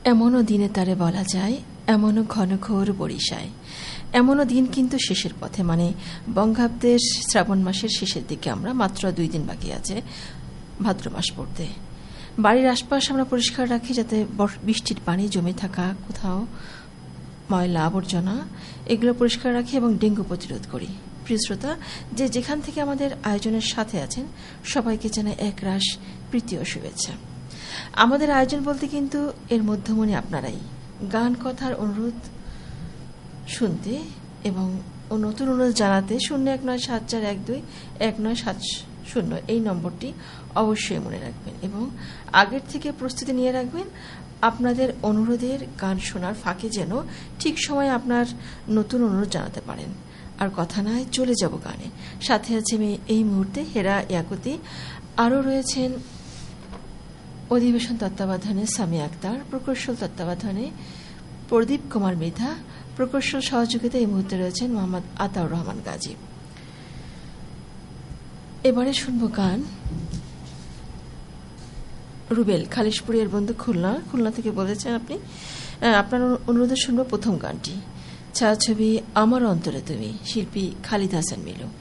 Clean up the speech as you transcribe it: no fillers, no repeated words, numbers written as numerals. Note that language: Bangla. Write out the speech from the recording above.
এমনও দিনে তারে বলা যায়, এমনও ঘনঘোর বরিশায়। এমনও দিন কিন্তু শেষের পথে, মানে বঙ্গাব্দের শ্রাবণ মাসের শেষের দিকে আমরা, মাত্র 2 দিন বাকি আছে ভাদ্র মাস পড়তে। বাড়ির আশপাশ আমরা পরিষ্কার রাখি যাতে বৃষ্টির পানি জমে থাকা কোথাও ময়লা আবর্জনা এগুলো পরিষ্কার রাখি এবং ডেঙ্গু প্রতিরোধ করি। প্রিয় শ্রোতা, যে যেখান থেকে আমাদের আয়োজনের সাথে আছেন সবাইকে জানাই একরাশ প্রীতি ও শুভেচ্ছা। আমাদের আয়োজন বলতে কিন্তু এর মধ্যমণি আপনারাই। গান কথার অনুরোধ শুনতে এবং নতুন অনুরোধ জানাতে 019741219770 এই নম্বরটি অবশ্যই মনে রাখবেন এবং আগের থেকে প্রস্তুতি নিয়ে রাখবেন। আপনাদের অনুরোধের গান শোনার ফাঁকে যেন ঠিক সময়ে আপনার নতুন অনুরোধ জানাতে পারেন। আর কথা নয়, চলে যাব গানে। সাথে আছে আমি এই মুহূর্তে হেরা ইয়াকুতি, আরও রয়েছেন অধিবেশন তত্ত্বাবধানে সামি আক্তার, প্রকৌশল তত্ত্বাবধানে প্রদীপ কুমার মৃধা, প্রকৌশল সহযোগিতা এই মুহূর্তে রয়েছেন মোহাম্মদ আতাউর রহমান গাজী। এবারে শুনব গান রুবেল খালিশপুরের বন্ধু খুলনা থেকে বলেছেন আপনি। আপনার অনুরোধে শুনব প্রথম গানটি, ছায়াছবি আমার অন্তরে তুমি, শিল্পী খালিদ হাসান মিলু।